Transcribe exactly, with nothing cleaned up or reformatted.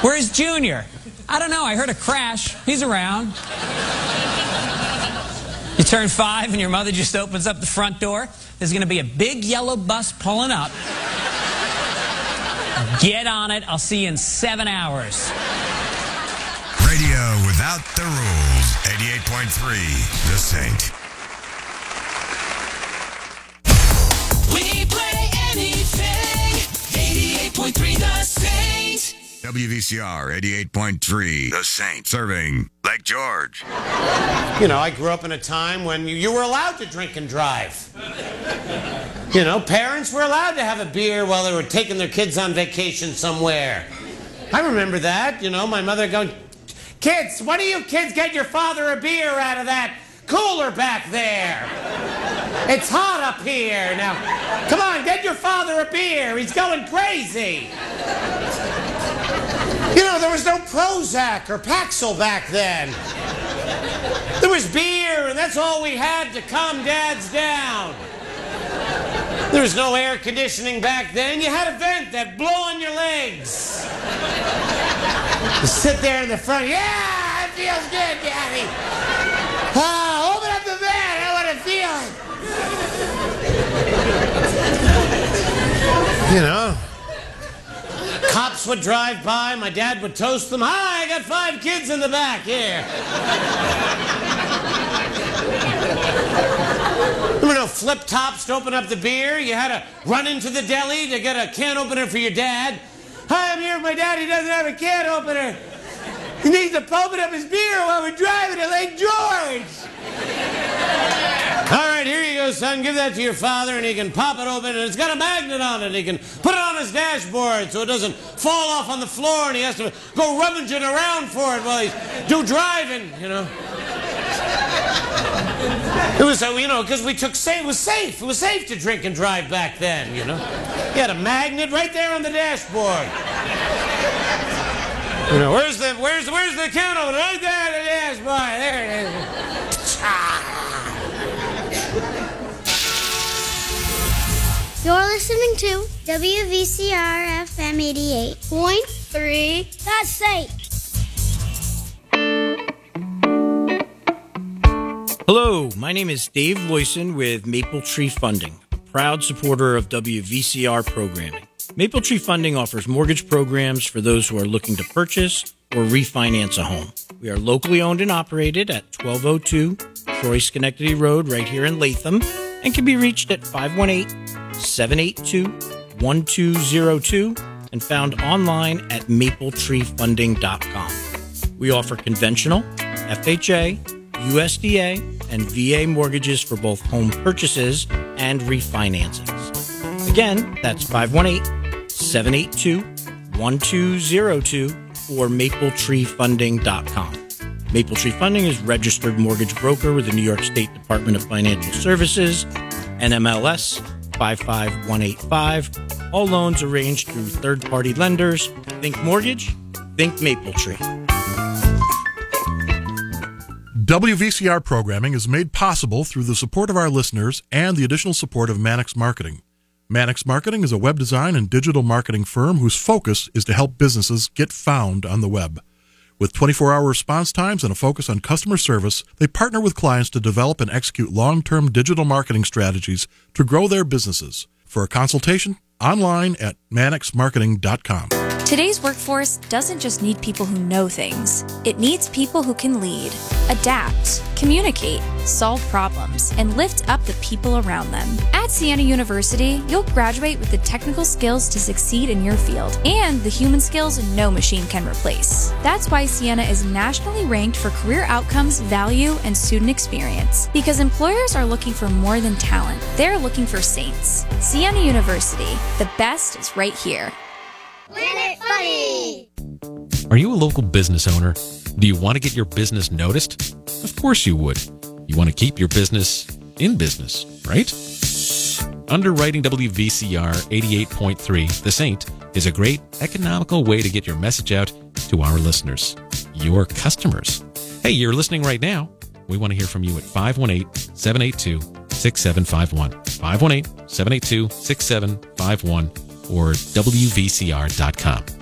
Where's Junior? I don't know. I heard a crash. He's around. You turn five and your mother just opens up the front door. There's going to be a big yellow bus pulling up. Get on it. I'll see you in seven hours. Radio without the rules. eighty-eight point three, The Saint. We play anything. eighty-eight point three, The Saint. W V C R eighty-eight point three, The Saint. Serving Lake George. You know, I grew up in a time when you, you were allowed to drink and drive. You know, parents were allowed to have a beer while they were taking their kids on vacation somewhere. I remember that, you know, my mother going, kids, why don't you kids get your father a beer out of that cooler back there? It's hot up here. Now, come on, get your father a beer. He's going crazy. You know, there was no Prozac or Paxil back then. There was beer, and that's all we had to calm dads down. There was no air conditioning back then. You had a vent that'd blow on your legs. You sit there in the front. Yeah, it feels good, Daddy. Ah, open up the vent. I want to feel it. You know, cops would drive by. My dad would toast them. Hi, I got five kids in the back here. There were no flip tops to open up the beer. You had to run into the deli to get a can opener for your dad. Hi, I'm here with my dad. He doesn't have a can opener. He needs to open up his beer while we're driving to Lake George. All right, here you go, son. Give that to your father, and he can pop it open, and it's got a magnet on it. He can put it on his dashboard so it doesn't fall off on the floor, and he has to go rummaging around for it while he's do driving, you know. It was, uh, you know, because we took safe. It was safe. It was safe to drink and drive back then, you know. You had a magnet right there on the dashboard. You know, where's the where's where's the can opener? Right there on the dashboard. There it is. You're listening to W V C R F M eighty-eight point three. That's safe. Hello, my name is Dave Loyson with Maple Tree Funding, a proud supporter of W V C R programming. Maple Tree Funding offers mortgage programs for those who are looking to purchase or refinance a home. We are locally owned and operated at twelve oh two Troy Schenectady Road right here in Latham and can be reached at five one eight, seven eight two, one two zero two and found online at maple tree funding dot com. We offer conventional, F H A, U S D A, and V A mortgages for both home purchases and refinancings. Again, that's five one eight, seven eight two, one two zero two or maple tree funding dot com. Maple Tree Funding is registered mortgage broker with the New York State Department of Financial Services, N M L S five five one eight five. All loans arranged through third-party lenders. Think mortgage, think Maple Tree. W V C R programming is made possible through the support of our listeners and the additional support of Mannix Marketing. Mannix Marketing is a web design and digital marketing firm whose focus is to help businesses get found on the web. With twenty-four hour response times and a focus on customer service, they partner with clients to develop and execute long-term digital marketing strategies to grow their businesses. For a consultation, online at mannix marketing dot com. Today's workforce doesn't just need people who know things. It needs people who can lead, adapt, communicate, solve problems, and lift up the people around them. At Siena University, you'll graduate with the technical skills to succeed in your field and the human skills no machine can replace. That's why Siena is nationally ranked for career outcomes, value, and student experience. Because employers are looking for more than talent. They're looking for saints. Siena University, the best is right here. Planet Funny! Are you a local business owner? Do you want to get your business noticed? Of course you would. You want to keep your business in business, right? Underwriting W V C R eighty-eight point three, The Saint, is a great economical way to get your message out to our listeners, your customers. Hey, you're listening right now. We want to hear from you at five one eight, seven eight two, six seven five one, five one eight, seven eight two, six seven five one, or W V C R dot com.